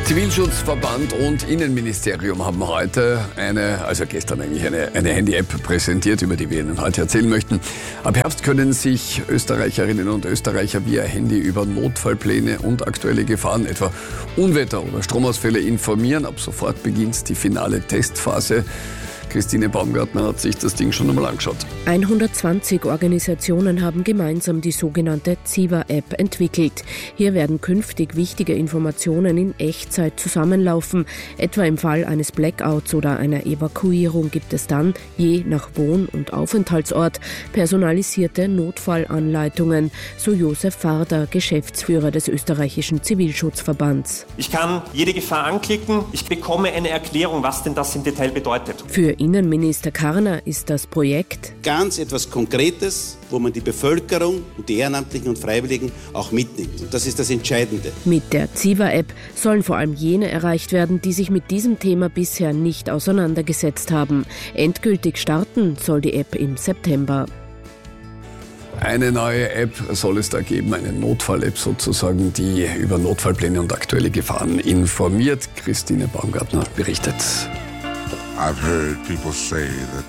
Zivilschutzverband und Innenministerium haben heute gestern eigentlich eine Handy-App präsentiert, über die wir Ihnen heute erzählen möchten. Ab Herbst können sich Österreicherinnen und Österreicher via Handy über Notfallpläne und aktuelle Gefahren, etwa Unwetter oder Stromausfälle, informieren. Ab sofort beginnt die finale Testphase. Christine Baumgartner hat sich das Ding schon einmal angeschaut. 120 Organisationen haben gemeinsam die sogenannte Ziva-App entwickelt. Hier werden künftig wichtige Informationen in Echtzeit zusammenlaufen. Etwa im Fall eines Blackouts oder einer Evakuierung gibt es dann, je nach Wohn- und Aufenthaltsort, personalisierte Notfallanleitungen, so Josef Farder, Geschäftsführer des österreichischen Zivilschutzverbands. Ich kann jede Gefahr anklicken, ich bekomme eine Erklärung, was denn das im Detail bedeutet. Für Innenminister Karner ist das Projekt ganz etwas Konkretes, wo man die Bevölkerung und die Ehrenamtlichen und Freiwilligen auch mitnimmt. Und das ist das Entscheidende. Mit der Ziva-App sollen vor allem jene erreicht werden, die sich mit diesem Thema bisher nicht auseinandergesetzt haben. Endgültig starten soll die App im September. Eine neue App soll es da geben, eine Notfall-App sozusagen, die über Notfallpläne und aktuelle Gefahren informiert. Christine Baumgartner berichtet. I've heard people say that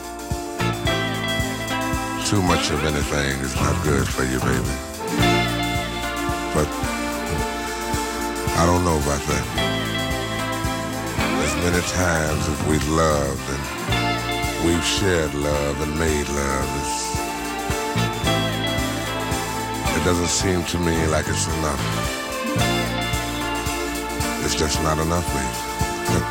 too much of anything is not good for you, baby. But I don't know about that. As many times as we've loved and we've shared love and made love, it doesn't seem to me like it's enough. It's just not enough, baby.